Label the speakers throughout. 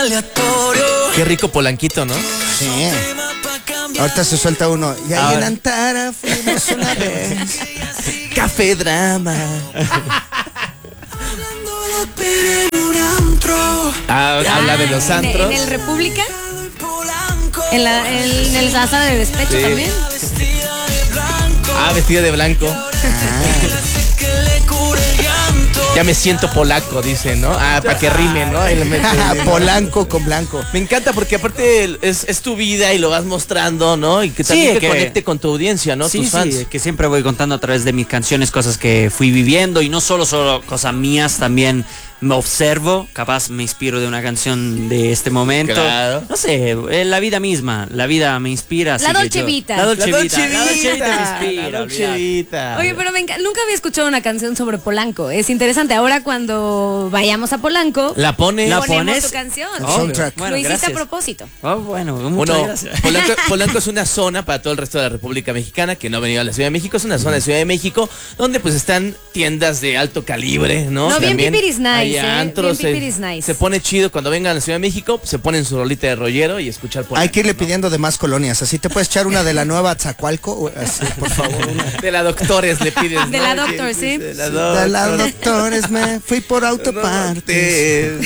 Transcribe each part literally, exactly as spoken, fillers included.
Speaker 1: aleatorio.
Speaker 2: Qué rico Polanquito, ¿no?
Speaker 3: Sí. Ahorita se suelta uno. Y ahí en Antara fuimos una vez.
Speaker 2: Café Drama. Ah,
Speaker 4: Ah,
Speaker 2: habla de los
Speaker 4: en-
Speaker 2: antros.
Speaker 4: En el República. En la, en, en el la sala de despecho
Speaker 2: Sí.
Speaker 4: también.
Speaker 2: Ah, vestida de blanco. Ya me siento polaco, dice, ¿no? Ah, para que rime, ¿no? Ahí le mete-
Speaker 3: Polanco con blanco.
Speaker 2: Me encanta porque aparte es, es tu vida y lo vas mostrando, ¿no? Y que
Speaker 5: Sí,
Speaker 2: también que,
Speaker 5: que-
Speaker 2: conecte con tu audiencia, ¿no?
Speaker 5: Sí,
Speaker 2: Tus fans.
Speaker 5: sí, que siempre voy contando a través de mis canciones cosas que fui viviendo y no solo, solo cosas mías, también me observo, capaz me inspiro de una canción de este momento.
Speaker 2: Claro.
Speaker 5: No sé, eh, la vida misma, la vida me inspira. así
Speaker 4: La
Speaker 5: que
Speaker 4: Dolce
Speaker 5: yo-
Speaker 4: Vita.
Speaker 5: La Dolce
Speaker 2: La
Speaker 5: Vita,
Speaker 2: Dolce
Speaker 5: la Dolce Vita me
Speaker 2: Vita,
Speaker 5: inspira,
Speaker 2: la Dolce
Speaker 5: olvidate.
Speaker 2: Vita.
Speaker 4: Oye, pero me enca- nunca había escuchado una canción sobre Polanco. Es interesante. Ahora cuando vayamos a Polanco,
Speaker 2: La pone.
Speaker 5: La
Speaker 4: ponemos
Speaker 5: pones.
Speaker 4: tu canción.
Speaker 3: El
Speaker 5: Obvio.
Speaker 3: soundtrack.
Speaker 5: Bueno,
Speaker 4: Lo hiciste
Speaker 5: gracias.
Speaker 4: a propósito.
Speaker 5: Oh, bueno, muchas
Speaker 2: Bueno,
Speaker 5: gracias.
Speaker 2: Polanco, Polanco es una zona para todo el resto de la República Mexicana que no ha venido a la Ciudad de México. Es una zona de Ciudad de México donde pues están tiendas de alto calibre, ¿no?
Speaker 4: No, bien
Speaker 2: También
Speaker 4: pipiris nice,
Speaker 2: hay
Speaker 4: ¿eh?
Speaker 2: antros,
Speaker 4: Bien
Speaker 2: se-
Speaker 4: pipiris nice.
Speaker 2: Se pone chido cuando vengan a la Ciudad de México, se ponen su rolita de rollero y escuchar Polanco.
Speaker 3: Hay que irle
Speaker 2: ¿no?
Speaker 3: pidiendo de más colonias. Así te puedes echar una de la nueva Zacualco. o así, por favor.
Speaker 2: De la Doctores le pides.
Speaker 4: De
Speaker 2: ¿no?
Speaker 4: la Doctor, sí.
Speaker 2: De la
Speaker 3: De la
Speaker 2: Doctor.
Speaker 3: doctores me fui por autopartes.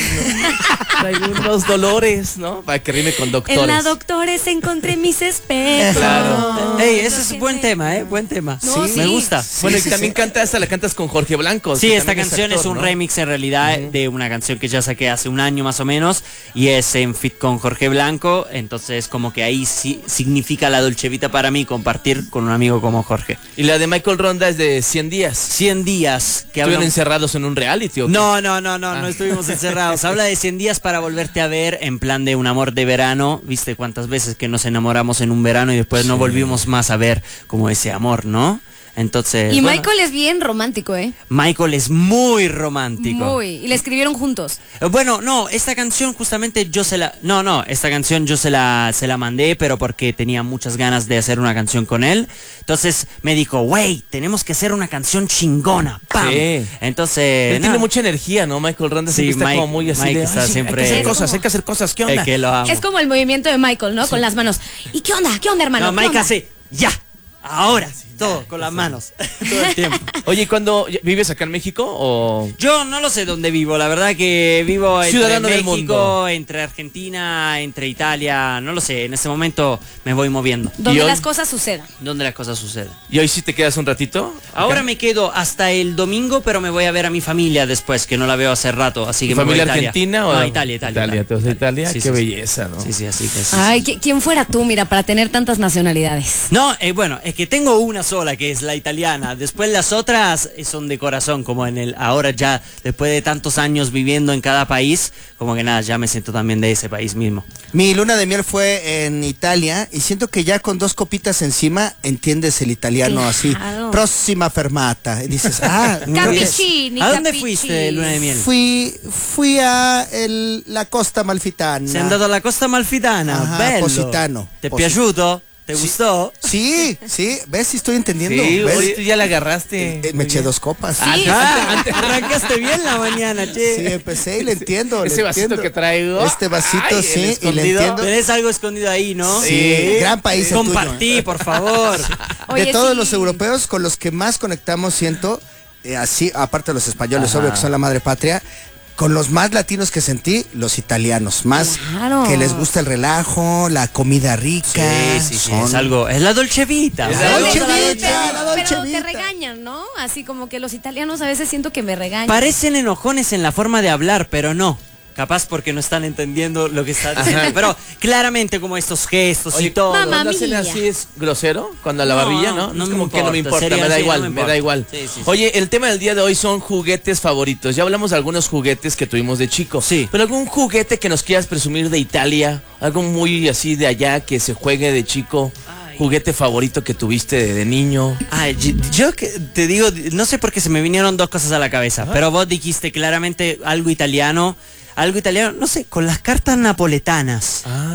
Speaker 2: Traigo unos dolores, ¿no? Para que rime con doctores.
Speaker 4: En la Doctores encontré mis espejos.
Speaker 2: Claro.
Speaker 5: Ey, ese es buen tema, ¿eh? Buen tema.
Speaker 4: No,
Speaker 5: sí,
Speaker 4: sí.
Speaker 5: me gusta.
Speaker 2: Bueno,
Speaker 3: Sí,
Speaker 2: y
Speaker 3: sí,
Speaker 2: también
Speaker 3: sí.
Speaker 2: canta esta, la cantas con Jorge Blanco.
Speaker 5: Sí,
Speaker 2: que
Speaker 5: esta
Speaker 2: también
Speaker 5: canción
Speaker 2: actor,
Speaker 5: es un
Speaker 2: ¿no?
Speaker 5: remix en realidad de una canción que ya saqué hace un año más o menos y es en fit con Jorge Blanco, entonces como que ahí sí significa la Dolce Vita para mí compartir con un amigo como Jorge.
Speaker 2: Y la de Michael Ronda es de cien días.
Speaker 5: cien días que
Speaker 2: ¿Estuvieron
Speaker 5: hablan...
Speaker 2: encerrados en un reality o qué?
Speaker 5: No, no, no, no,
Speaker 2: Ah.
Speaker 5: no estuvimos encerrados. Habla de cien días para volverte a ver en plan de un amor de verano. ¿Viste cuántas veces que nos enamoramos en un verano y después no volvimos más a ver como ese amor, ¿no? Entonces,
Speaker 4: Y
Speaker 5: bueno,
Speaker 4: Michael es bien romántico, ¿eh?
Speaker 5: Michael es muy romántico.
Speaker 4: Muy. Y la escribieron juntos.
Speaker 5: Eh, Bueno, no, esta canción justamente yo se la... No, no, esta canción yo se la, se la mandé, pero porque tenía muchas ganas de hacer una canción con él. Entonces me dijo, wey, tenemos que hacer una canción chingona. ¡Pam!
Speaker 2: Sí.
Speaker 5: Entonces...
Speaker 2: Él
Speaker 5: no,
Speaker 2: tiene mucha energía, ¿no? Michael Ronda
Speaker 5: Sí,
Speaker 2: siempre está
Speaker 5: Mike-
Speaker 2: como muy así
Speaker 5: Mike
Speaker 2: de,
Speaker 5: está
Speaker 2: "Ay, sí,
Speaker 5: siempre-
Speaker 2: hay que hacer
Speaker 5: Es
Speaker 2: cosas, hay que hacer cosas, ¿qué onda?
Speaker 5: Es que lo amo.
Speaker 4: Es como el movimiento de Michael, ¿no? Con las manos. ¿Y qué onda? ¿Qué onda, hermano?
Speaker 5: No,
Speaker 4: ¿Qué
Speaker 5: Mike
Speaker 4: onda?
Speaker 5: hace, ya, ahora, todo, con las manos, todo el tiempo.
Speaker 2: Oye, ¿y cuándo vives acá en México o...?
Speaker 5: Yo no lo sé dónde vivo, la verdad que vivo entre
Speaker 2: Ciudadano del
Speaker 5: México,
Speaker 2: mundo.
Speaker 5: entre Argentina, entre Italia, no lo sé, en este momento me voy moviendo.
Speaker 4: Donde
Speaker 2: ¿Y hoy?
Speaker 4: las cosas sucedan.
Speaker 5: ¿Dónde las cosas suceden?
Speaker 2: ¿Y hoy sí te quedas un ratito?
Speaker 5: Ahora
Speaker 2: acá?
Speaker 5: me quedo hasta el domingo, pero me voy a ver a mi familia después, que no la veo hace rato, así que
Speaker 2: ¿Tu
Speaker 5: me voy
Speaker 2: familia
Speaker 5: a Italia.
Speaker 2: argentina o...?
Speaker 5: No, Italia, Italia.
Speaker 2: Italia, ¿te vas a Italia?
Speaker 5: Sí,
Speaker 2: Qué
Speaker 5: sí, sí.
Speaker 2: belleza, ¿no?
Speaker 5: Sí, sí, así que sí.
Speaker 4: Ay, ¿qui- ¿quién fuera tú, mira, para tener tantas nacionalidades?
Speaker 5: No, eh, bueno, es que tengo una sola, que es la italiana. Después las otras eh, son de corazón, como en el... Ahora ya, después de tantos años viviendo en cada país, como que nada, ya me siento también de ese país mismo.
Speaker 3: Mi luna de miel fue en Italia y siento que ya con dos copitas encima entiendes el italiano
Speaker 4: Claro.
Speaker 3: así. Próxima fermata. Y dices, ah,
Speaker 4: Capiccini,
Speaker 5: ¿A dónde
Speaker 4: capiccini.
Speaker 5: fuiste de luna de miel?
Speaker 3: fui, fui a el- la Costa Malfitana.
Speaker 5: Sei andato alla Costa Amalfitana,
Speaker 3: Ajá,
Speaker 5: bello.
Speaker 3: Positano.
Speaker 5: ¿Te è
Speaker 3: Posi-
Speaker 5: piaciuto? ¿Te
Speaker 3: Sí.
Speaker 5: gustó?
Speaker 3: Sí, sí, ves si estoy entendiendo.
Speaker 2: Sí,
Speaker 3: ¿Ves?
Speaker 2: hoy tú ya la agarraste.
Speaker 3: Eh, me eché dos copas.
Speaker 4: Sí.
Speaker 5: Ah, arrancaste bien la mañana, che.
Speaker 3: Sí, empecé y le entiendo. le
Speaker 2: Ese vasito
Speaker 3: entiendo.
Speaker 2: que traigo.
Speaker 3: Este vasito,
Speaker 2: Ay, el
Speaker 3: sí, y le
Speaker 2: escondido.
Speaker 3: entiendo.
Speaker 5: Tenés algo escondido ahí, ¿no?
Speaker 3: Sí, gran país el tuyo,
Speaker 5: Compartí,
Speaker 3: ¿eh?
Speaker 5: por favor.
Speaker 4: Oye,
Speaker 3: de todos
Speaker 4: sí.
Speaker 3: los europeos con los que más conectamos, siento, eh, así, aparte de los españoles,
Speaker 5: Ajá.
Speaker 3: obvio que son la madre patria, con los más latinos que sentí, los italianos, más
Speaker 4: Claro.
Speaker 3: que les gusta el relajo, la comida rica.
Speaker 5: Sí, sí, sí,
Speaker 3: son-
Speaker 5: es algo, es la Dolce Vita.
Speaker 2: Es
Speaker 5: ¿no?
Speaker 2: la
Speaker 4: Oye,
Speaker 2: Dolce
Speaker 4: pero-
Speaker 3: Vita,
Speaker 4: pero-
Speaker 3: la Dolce
Speaker 4: pero
Speaker 3: Vita.
Speaker 4: te regañan, ¿no? Así como que los italianos a veces siento que me regañan.
Speaker 5: Parecen enojones en la forma de hablar, pero no. Capaz porque no están entendiendo lo que está diciendo.
Speaker 2: Ajá.
Speaker 5: Pero claramente como estos gestos y
Speaker 2: Oye,
Speaker 5: todo.
Speaker 4: Mamá
Speaker 2: cuando hacen
Speaker 4: mía.
Speaker 2: así es grosero, cuando a la
Speaker 5: No,
Speaker 2: barbilla, ¿no?
Speaker 5: no
Speaker 2: es
Speaker 5: me
Speaker 2: como que no me
Speaker 5: importa,
Speaker 2: importa,
Speaker 5: sería
Speaker 2: me da
Speaker 5: así,
Speaker 2: igual,
Speaker 5: no me
Speaker 2: me da
Speaker 5: importa.
Speaker 2: igual.
Speaker 5: Sí, sí, sí.
Speaker 2: Oye, el tema del día de hoy son juguetes favoritos. Ya hablamos de algunos juguetes que tuvimos de chico.
Speaker 5: Sí.
Speaker 2: Pero algún juguete que nos quieras presumir de Italia, algo muy así de allá que se juegue de chico.
Speaker 5: Ay.
Speaker 2: Juguete favorito que tuviste de, de niño.
Speaker 5: Ay, yo- yo que te digo, no sé por qué se me vinieron dos cosas a la cabeza, pero vos dijiste claramente algo italiano, algo italiano, no sé, con las cartas napoletanas.
Speaker 2: Ah.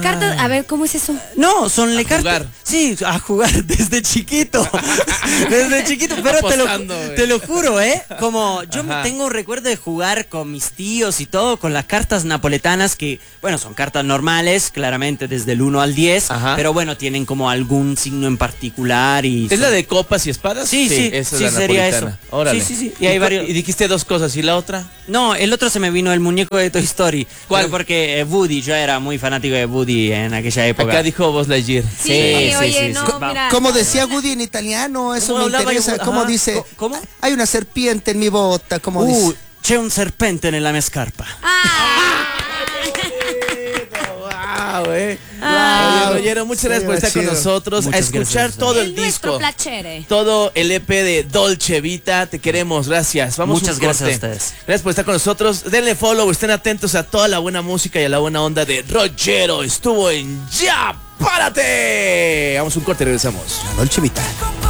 Speaker 4: cartas, a ver, ¿cómo es eso?
Speaker 5: No, son le
Speaker 2: jugar.
Speaker 5: cartas. Sí, a jugar desde chiquito. Desde chiquito, pero te lo,
Speaker 2: Apostando, güey.
Speaker 5: te lo juro, ¿eh? Como yo
Speaker 2: Ajá.
Speaker 5: tengo un recuerdo de jugar con mis tíos y todo, con las cartas napoletanas que, bueno, son cartas normales, claramente desde el uno al diez,
Speaker 2: Ajá.
Speaker 5: pero bueno, tienen como algún signo en particular y...
Speaker 2: ¿Es
Speaker 5: son-
Speaker 2: la de copas y espadas?
Speaker 5: Sí, sí,
Speaker 2: esa
Speaker 5: sí,
Speaker 2: es la
Speaker 5: sería
Speaker 2: napolitana.
Speaker 5: eso.
Speaker 2: Órale.
Speaker 5: Sí, sí, sí. Y hay
Speaker 2: cu-
Speaker 5: varios-
Speaker 2: Y dijiste dos cosas, ¿y la otra?
Speaker 5: No, el otro se me vino el muñeco de Toy Story.
Speaker 2: ¿Cuál?
Speaker 5: Pero porque eh, Woody, yo era muy fanático de Woody en aquella época.
Speaker 2: Acá dijo Buzz Lightyear.
Speaker 4: Sí,
Speaker 5: Sí, sí,
Speaker 4: oye,
Speaker 5: sí,
Speaker 4: no,
Speaker 5: sí.
Speaker 4: mira.
Speaker 3: Como decía Woody en italiano, eso
Speaker 2: ¿Cómo
Speaker 3: me
Speaker 2: hablaba
Speaker 3: interesa.
Speaker 2: yo?
Speaker 3: ¿Cómo
Speaker 2: Ajá.
Speaker 3: dice?
Speaker 5: ¿Cómo?
Speaker 3: Hay una serpiente en mi bota, como
Speaker 5: Uh,
Speaker 3: dice.
Speaker 5: c'è un serpente nella mia scarpa.
Speaker 4: Ah,
Speaker 2: Wow, eh.
Speaker 4: Ah.
Speaker 2: Oye, Rollero, muchas
Speaker 3: Sí,
Speaker 2: gracias por estar con
Speaker 3: chido.
Speaker 2: nosotros,
Speaker 5: Muchas
Speaker 2: a escuchar
Speaker 5: gracias.
Speaker 2: todo el,
Speaker 4: el nuestro
Speaker 2: disco,
Speaker 4: placere.
Speaker 2: todo el E P de Dolce Vita. Te queremos, gracias. Vamos
Speaker 5: Muchas
Speaker 2: un
Speaker 5: gracias
Speaker 2: corte.
Speaker 5: a ustedes.
Speaker 2: Gracias por estar con nosotros. Denle follow, estén atentos a toda la buena música y a la buena onda de Rollero. Estuvo en Ya Párate. Vamos un corte y regresamos.
Speaker 3: La Dolce Vita.